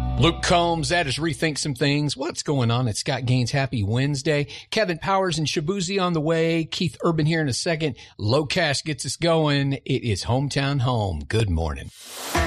Luke Combs, that is Rethink Some Things. What's going on? It's Scott Gaines. Happy Wednesday. Kevin Powers and Shabuzi on the way. Keith Urban here in a second. Low Cash gets us going. It is Hometown Home. Good morning.